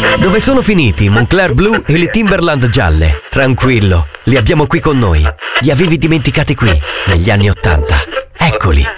Dove sono finiti i Moncler blu e le Timberland gialle? Tranquillo, li abbiamo qui con noi. Li avevi dimenticati qui, negli anni '80. Eccoli.